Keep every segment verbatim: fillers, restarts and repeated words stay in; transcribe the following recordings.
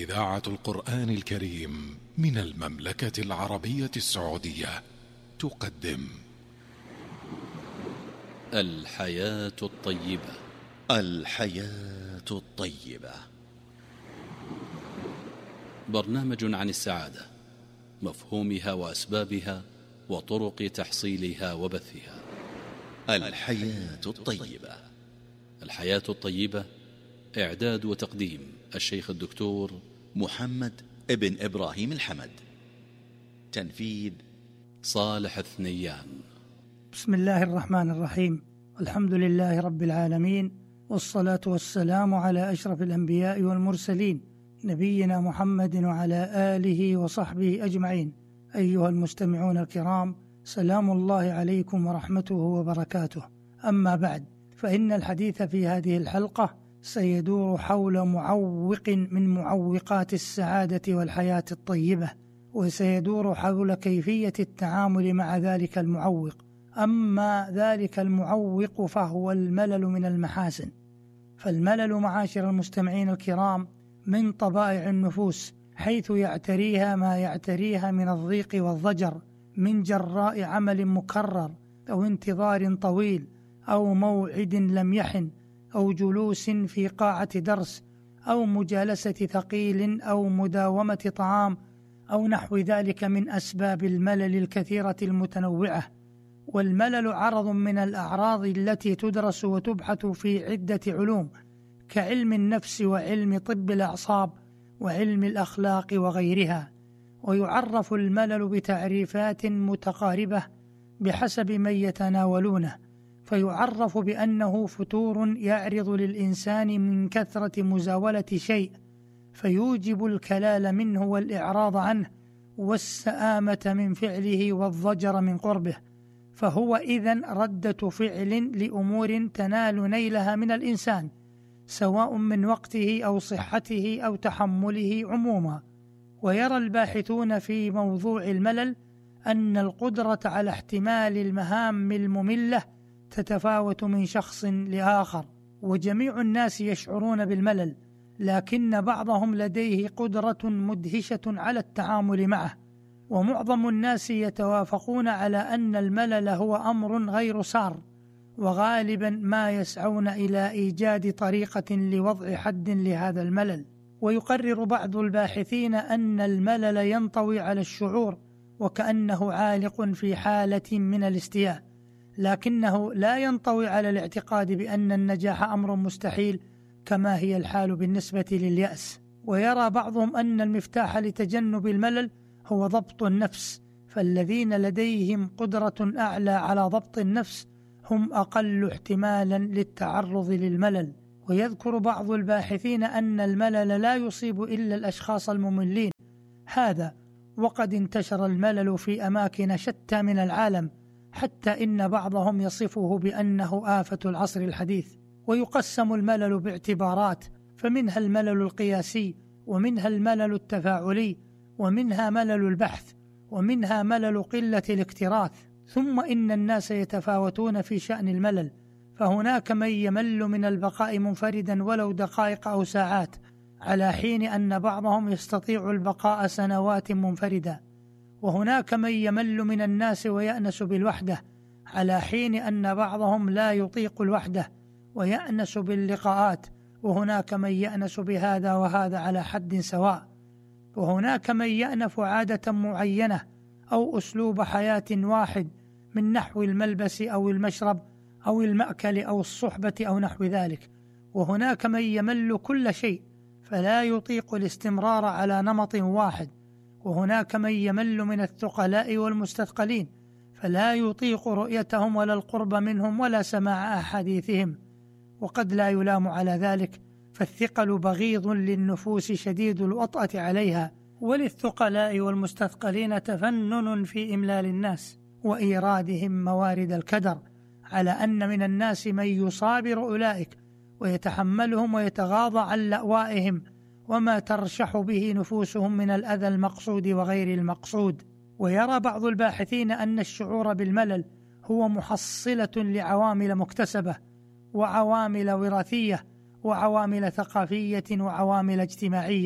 إذاعة القرآن الكريم من المملكة العربية السعودية تقدم الحياة الطيبة. الحياة الطيبة، برنامج عن السعادة، مفهومها وأسبابها وطرق تحصيلها وبثها. الحياة الطيبة. الحياة الطيبة، إعداد وتقديم الشيخ الدكتور محمد ابن إبراهيم الحمد، تنفيذ صالح الثنيان. بسم الله الرحمن الرحيم، الحمد لله رب العالمين، والصلاة والسلام على أشرف الأنبياء والمرسلين، نبينا محمد وعلى آله وصحبه أجمعين. أيها المستمعون الكرام، سلام الله عليكم ورحمته وبركاته. أما بعد، فإن الحديث في هذه الحلقة سيدور حول معوق من معوقات السعادة والحياة الطيبة، وسيدور حول كيفية التعامل مع ذلك المعوق. أما ذلك المعوق فهو الملل من المحاسن. فالملل معاشر المستمعين الكرام من طبائع النفوس، حيث يعتريها ما يعتريها من الضيق والضجر من جراء عمل مكرر أو انتظار طويل أو موعد لم يحن أو جلوس في قاعة درس أو مجالسة ثقيل أو مداومة طعام أو نحو ذلك من أسباب الملل الكثيرة المتنوعة. والملل عرض من الأعراض التي تدرس وتبحث في عدة علوم كعلم النفس وعلم طب الأعصاب وعلم الأخلاق وغيرها. ويعرف الملل بتعريفات متقاربة بحسب من يتناولونه، فيعرف بأنه فتور يعرض للإنسان من كثرة مزاولة شيء فيوجب الكلال منه والإعراض عنه والسآمة من فعله والضجر من قربه، فهو إذن ردة فعل لأمور تنال نيلها من الإنسان، سواء من وقته أو صحته أو تحمله عموما. ويرى الباحثون في موضوع الملل أن القدرة على احتمال المهام المملة تتفاوت من شخص لآخر، وجميع الناس يشعرون بالملل، لكن بعضهم لديه قدرة مدهشة على التعامل معه. ومعظم الناس يتوافقون على أن الملل هو أمر غير سار، وغالبا ما يسعون إلى إيجاد طريقة لوضع حد لهذا الملل. ويقرر بعض الباحثين أن الملل ينطوي على الشعور وكأنه عالق في حالة من الاستياء، لكنه لا ينطوي على الاعتقاد بأن النجاح أمر مستحيل كما هي الحال بالنسبة لليأس. ويرى بعضهم أن المفتاح لتجنب الملل هو ضبط النفس، فالذين لديهم قدرة أعلى على ضبط النفس هم أقل احتمالا للتعرض للملل. ويذكر بعض الباحثين أن الملل لا يصيب إلا الأشخاص المملين، هذا وقد انتشر الملل في أماكن شتى من العالم، حتى إن بعضهم يصفه بأنه آفة العصر الحديث. ويقسم الملل باعتبارات، فمنها الملل القياسي، ومنها الملل التفاعلي، ومنها ملل البحث، ومنها ملل قلة الاكتراث. ثم إن الناس يتفاوتون في شأن الملل، فهناك من يمل من البقاء منفردا ولو دقائق أو ساعات، على حين أن بعضهم يستطيع البقاء سنوات منفردا. وهناك من يمل من الناس ويأنس بالوحدة، على حين أن بعضهم لا يطيق الوحدة ويأنس باللقاءات. وهناك من يأنس بهذا وهذا على حد سواء. وهناك من يأنف عادة معينة أو أسلوب حياة واحد من نحو الملبس أو المشرب أو المأكل أو الصحبة أو نحو ذلك. وهناك من يمل كل شيء فلا يطيق الاستمرار على نمط واحد. وهناك من يمل من الثقلاء والمستثقلين فلا يطيق رؤيتهم ولا القرب منهم ولا سماع أحاديثهم. وقد لا يلام على ذلك، فالثقل بغيض للنفوس شديد الوطأة عليها، وللثقلاء والمستثقلين تفنن في إملال الناس وإيرادهم موارد الكدر، على أن من الناس من يصابر أولئك ويتحملهم ويتغاضى عن لأوائهم وما ترشح به نفوسهم من الأذى المقصود وغير المقصود. ويرى بعض الباحثين أن الشعور بالملل هو محصلة لعوامل مكتسبة وعوامل وراثية وعوامل ثقافية وعوامل اجتماعية.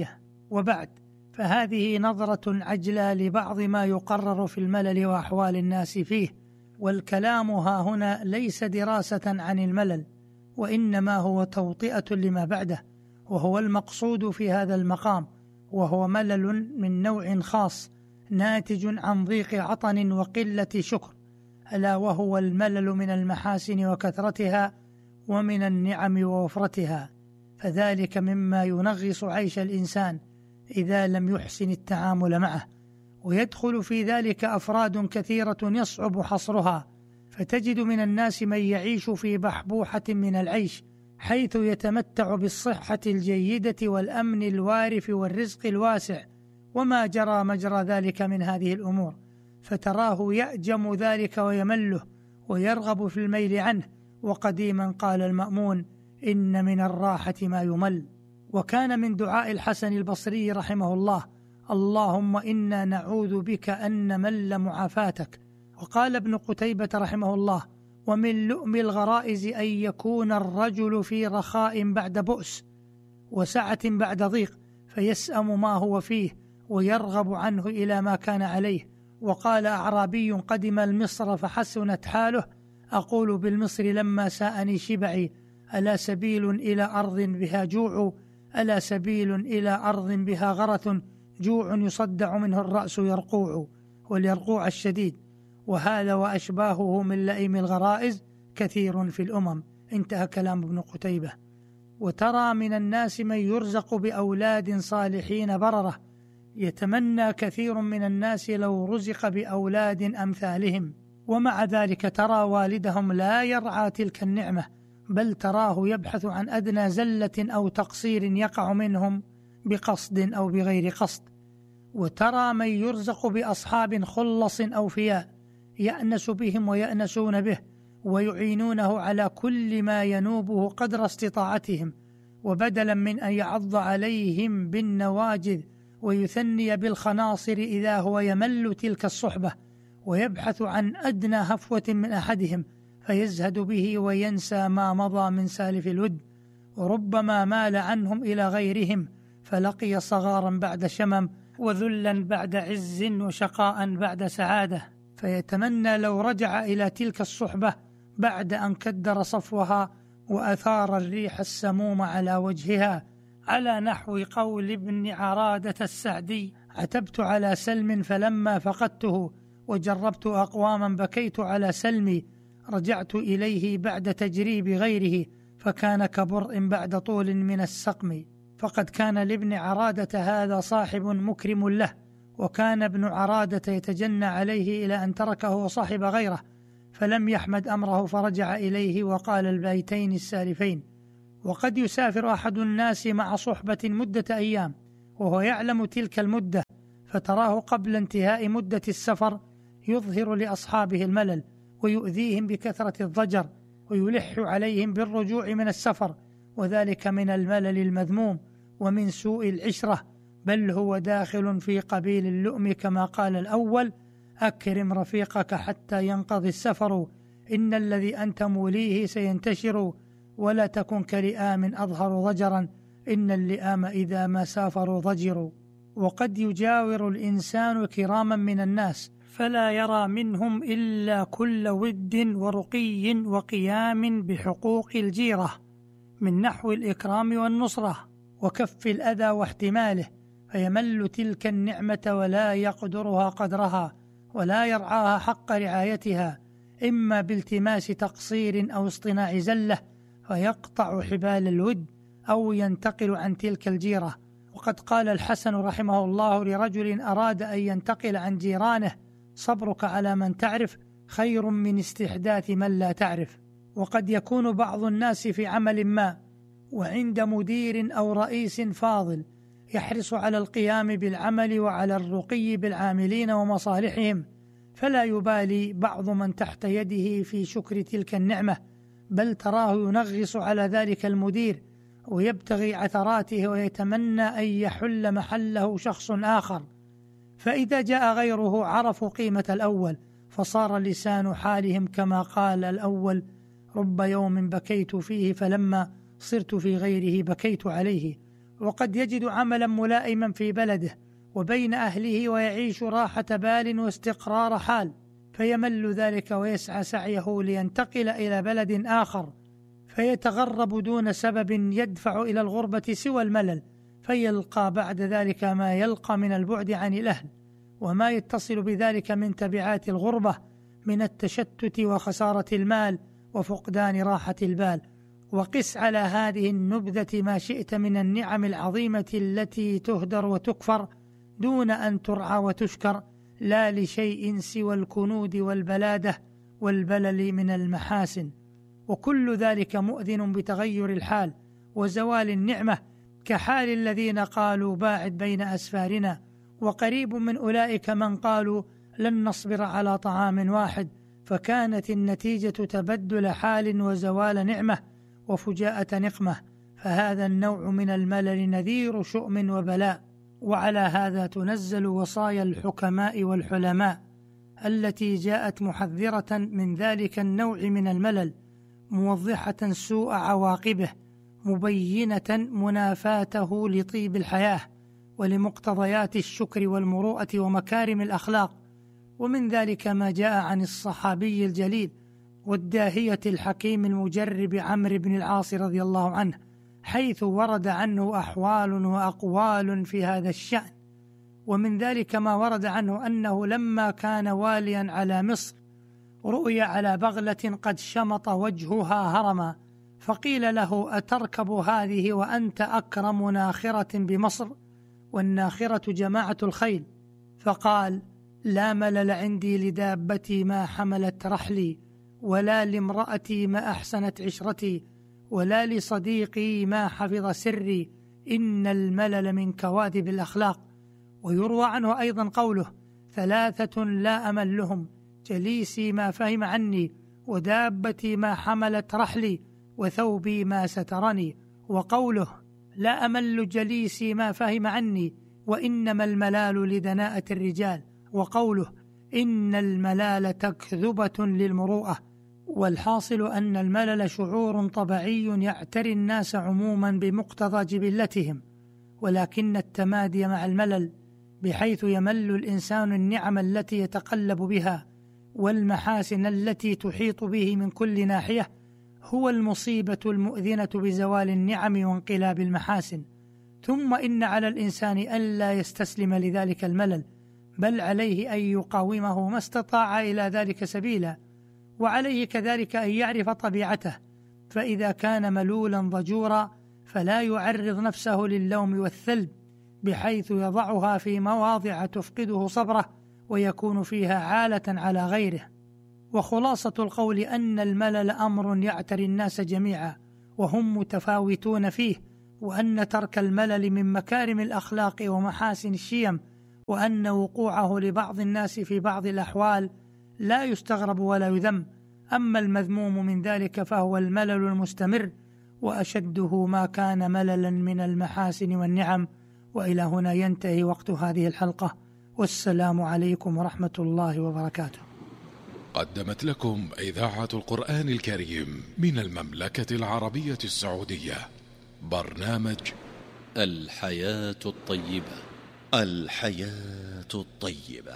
وبعد، فهذه نظرة عجلة لبعض ما يقرر في الملل وأحوال الناس فيه، والكلام ها هنا ليس دراسة عن الملل، وإنما هو توطئة لما بعده، وهو المقصود في هذا المقام، وهو ملل من نوع خاص ناتج عن ضيق عطن وقلة شكر، ألا وهو الملل من المحاسن وكثرتها ومن النعم ووفرتها، فذلك مما ينغص عيش الإنسان إذا لم يحسن التعامل معه، ويدخل في ذلك أفراد كثيرة يصعب حصرها، فتجد من الناس من يعيش في بحبوحة من العيش، حيث يتمتع بالصحة الجيدة والأمن الوارف والرزق الواسع، وما جرى مجرى ذلك من هذه الأمور، فتراه يأجم ذلك ويمله ويرغب في الميل عنه. وقديما قال المأمون: إن من الراحة ما يمل. وكان من دعاء الحسن البصري رحمه الله: اللهم إنا نعوذ بك أن نمل معافاتك. وقال ابن قتيبة رحمه الله: ومن لؤم الغرائز أن يكون الرجل في رخاء بعد بؤس وسعة بعد ضيق، فيسأم ما هو فيه ويرغب عنه إلى ما كان عليه. وقال أعرابي قدم المصر فحسنت حاله: أقول بالمصر لما ساءني شبعي، ألا سبيل إلى أرض بها جوع، ألا سبيل إلى أرض بها غرث، جوع يصدع منه الرأس يرقوع، واليرقوع الشديد. وهذا وأشباهه من لئيم الغرائز كثير في الأمم. انتهى كلام ابن قتيبة. وترى من الناس من يرزق بأولاد صالحين بررة، يتمنى كثير من الناس لو رزق بأولاد أمثالهم، ومع ذلك ترى والدهم لا يرعى تلك النعمة، بل تراه يبحث عن أدنى زلة أو تقصير يقع منهم بقصد أو بغير قصد. وترى من يرزق بأصحاب خلص أوفياء، يأنس بهم ويأنسون به، ويعينونه على كل ما ينوبه قدر استطاعتهم، وبدلا من أن يعض عليهم بالنواجذ ويثني بالخناصر إذا هو يمل تلك الصحبة، ويبحث عن أدنى هفوة من أحدهم فيزهد به وينسى ما مضى من سالف الود، وربما مال عنهم إلى غيرهم فلقي صغارا بعد شمم، وذلا بعد عز، وشقاء بعد سعادة، فيتمنى لو رجع إلى تلك الصحبة بعد أن كدر صفوها وأثار الريح السموم على وجهها، على نحو قول ابن عرادة السعدي: عتبت على سلم فلما فقدته، وجربت أقواما بكيت على سلمي، رجعت إليه بعد تجريب غيره، فكان كبرء بعد طول من السقم. فقد كان لابن عرادة هذا صاحب مكرم له، وكان ابن عرادة يتجنى عليه إلى أن تركه وصاحب غيره، فلم يحمد أمره فرجع إليه وقال البيتين السالفين: وقد يسافر أحد الناس مع صحبة مدة أيام وهو يعلم تلك المدة، فتراه قبل انتهاء مدة السفر يظهر لأصحابه الملل ويؤذيهم بكثرة الضجر، ويلح عليهم بالرجوع من السفر، وذلك من الملل المذموم ومن سوء العشرة، بل هو داخل في قبيل اللؤم، كما قال الأول: أكرم رفيقك حتى ينقضي السفر، إن الذي أنت موليه سينتشر، ولا تكن كلئام أظهر ضجرا، إن اللئام إذا ما سافروا ضجروا. وقد يجاور الإنسان كراما من الناس فلا يرى منهم إلا كل ود ورقي وقيام بحقوق الجيرة، من نحو الإكرام والنصرة وكف الأذى واحتماله، فيمل تلك النعمة ولا يقدرها قدرها، ولا يرعاها حق رعايتها، إما بالتماس تقصير أو اصطناع زلة فيقطع حبال الود، أو ينتقل عن تلك الجيرة. وقد قال الحسن رحمه الله لرجل أراد أن ينتقل عن جيرانه: صبرك على من تعرف خير من استحداث من لا تعرف. وقد يكون بعض الناس في عمل ما وعند مدير أو رئيس فاضل يحرص على القيام بالعمل وعلى الرقي بالعاملين ومصالحهم، فلا يبالي بعض من تحت يده في شكر تلك النعمة، بل تراه ينغص على ذلك المدير ويبتغي عثراته ويتمنى أن يحل محله شخص آخر، فإذا جاء غيره عرفوا قيمة الأول، فصار لسان حالهم كما قال الأول: رب يوم بكيت فيه فلما صرت في غيره بكيت عليه. وقد يجد عملا ملائما في بلده وبين أهله ويعيش راحة بال واستقرار حال، فيمل ذلك ويسعى سعيه لينتقل إلى بلد آخر، فيتغرب دون سبب يدفع إلى الغربة سوى الملل، فيلقى بعد ذلك ما يلقى من البعد عن الأهل وما يتصل بذلك من تبعات الغربة من التشتت وخسارة المال وفقدان راحة البال. وقس على هذه النبذة ما شئت من النعم العظيمة التي تهدر وتكفر دون أن ترعى وتشكر، لا لشيء سوى الكنود والبلادة والبلل من المحاسن، وكل ذلك مؤذن بتغير الحال وزوال النعمة، كحال الذين قالوا باعد بين أسفارنا، وقريب من أولئك من قالوا لن نصبر على طعام واحد، فكانت النتيجة تبدل حال وزوال نعمة وفجاءة نقمة. فهذا النوع من الملل نذير شؤم وبلاء. وعلى هذا تنزل وصايا الحكماء والحلماء التي جاءت محذرة من ذلك النوع من الملل، موضحة سوء عواقبه، مبينة منافاته لطيب الحياة ولمقتضيات الشكر والمروءة ومكارم الأخلاق. ومن ذلك ما جاء عن الصحابي الجليل والداهية الحكيم المجرب عمرو بن العاص رضي الله عنه، حيث ورد عنه أحوال وأقوال في هذا الشأن. ومن ذلك ما ورد عنه أنه لما كان واليا على مصر رؤي على بغلة قد شمط وجهها هرما، فقيل له أتركب هذه وأنت أكرم ناخرة بمصر؟ والناخرة جماعة الخيل. فقال لا ملل عندي لدابتي ما حملت رحلي، ولا لامرأتي ما أحسنت عشرتي، ولا لصديقي ما حفظ سري، إن الملل من كواذب الأخلاق. ويروى عنه أيضا قوله ثلاثة لا أملهم، جليسي ما فهم عني، ودابتي ما حملت رحلي، وثوبي ما سترني. وقوله لا أمل جليسي ما فهم عني، وإنما الملال لدناءة الرجال. وقوله إن الملال تكذبة للمروءة. والحاصل أن الملل شعور طبيعي يعتري الناس عموما بمقتضى جبلتهم، ولكن التمادي مع الملل بحيث يمل الإنسان النعم التي يتقلب بها والمحاسن التي تحيط به من كل ناحية هو المصيبة المؤذنة بزوال النعم وانقلاب المحاسن. ثم إن على الإنسان ألا يستسلم لذلك الملل، بل عليه أن يقاومه ما استطاع إلى ذلك سبيلا، وعليه كذلك أن يعرف طبيعته، فإذا كان ملولا ضجورا فلا يعرض نفسه للوم والثلب بحيث يضعها في مواضع تفقده صبره ويكون فيها عالة على غيره. وخلاصة القول أن الملل أمر يعتري الناس جميعا وهم متفاوتون فيه، وأن ترك الملل من مكارم الأخلاق ومحاسن الشيم، وأن وقوعه لبعض الناس في بعض الأحوال لا يستغرب ولا يذم. أما المذموم من ذلك فهو الملل المستمر، وأشده ما كان مللا من المحاسن والنعم. وإلى هنا ينتهي وقت هذه الحلقة، والسلام عليكم ورحمة الله وبركاته. قدمت لكم إذاعة القرآن الكريم من المملكة العربية السعودية برنامج الحياة الطيبة. الحياة الطيبة،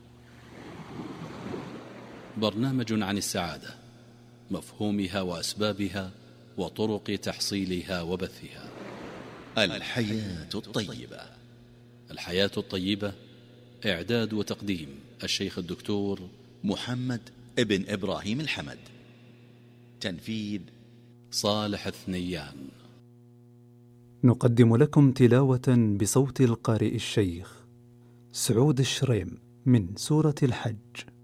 برنامج عن السعادة، مفهومها وأسبابها وطرق تحصيلها وبثها. الحياة الطيبة. الحياة الطيبة، إعداد وتقديم الشيخ الدكتور محمد ابن إبراهيم الحمد. تنفيذ صالح الثنيان. نقدم لكم تلاوة بصوت القارئ الشيخ سعود الشريم من سورة الحج.